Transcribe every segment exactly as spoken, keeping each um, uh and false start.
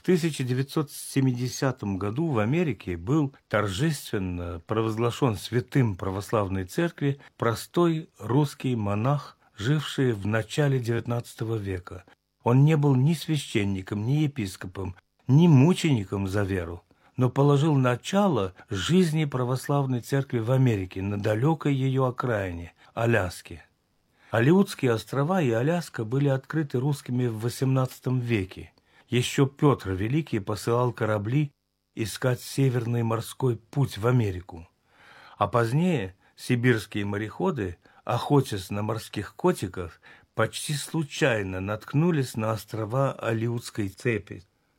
тысяча девятьсот семидесятом году в Америке был торжественно провозглашен святым православной церкви простой русский монах, живший в начале девятнадцатого века. Он не был ни священником, ни епископом, ни мучеником за веру, но положил начало жизни православной церкви в Америке, на далекой ее окраине, Аляске. Алеутские острова и Аляска были открыты русскими в восемнадцатом веке. Еще Петр Великий посылал корабли искать северный морской путь в Америку. А позднее сибирские мореходы, охотясь на морских котиков, почти случайно наткнулись на острова Алеутской цепи.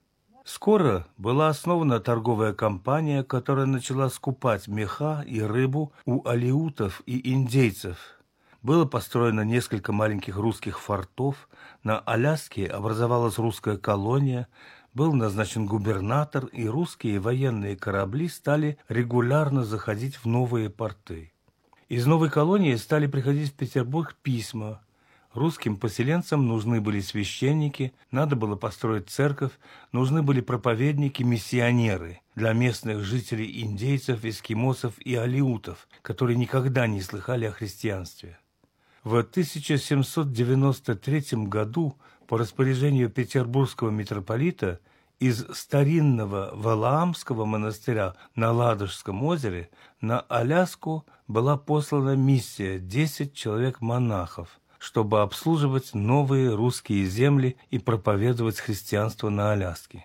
Скоро была основана торговая компания, которая начала скупать меха и рыбу у алеутов и индейцев. Было построено несколько маленьких русских фортов, на Аляске образовалась русская колония, был назначен губернатор, и русские военные корабли стали регулярно заходить в новые порты. Из новой колонии стали приходить в Петербург письма. Русским поселенцам нужны были священники, надо было построить церковь, нужны были проповедники, миссионеры для местных жителей индейцев, эскимосов и алеутов, которые никогда не слыхали о христианстве. В тысяча семьсот девяносто третьем году по распоряжению петербургского митрополита из старинного Валаамского монастыря на Ладожском озере на Аляску была послана миссия десять человек-монахов, чтобы обслуживать новые русские земли и проповедовать христианство на Аляске.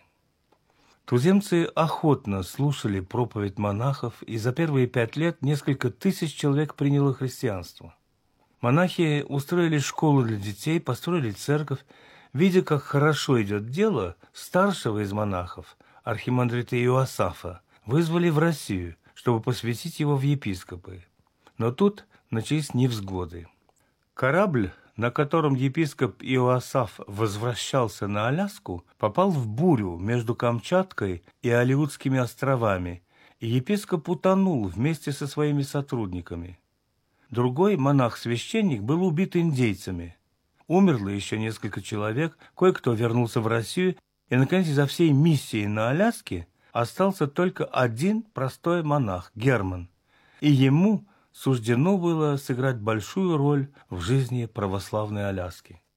Туземцы охотно слушали проповедь монахов, и за первые пять лет несколько тысяч человек приняло христианство. Монахи устроили школу для детей, построили церковь. Видя, как хорошо идет дело, старшего из монахов, архимандрита Иоасафа, вызвали в Россию, чтобы посвятить его в епископы. Но тут начались невзгоды. Корабль, на котором епископ Иоасаф возвращался на Аляску, попал в бурю между Камчаткой и Алеутскими островами, и епископ утонул вместе со своими сотрудниками. Другой монах-священник был убит индейцами. Умерло еще несколько человек, кое-кто вернулся в Россию, и, наконец, из-за всей миссии на Аляске остался только один простой монах, Герман, и ему суждено было сыграть большую роль в жизни православной Аляски.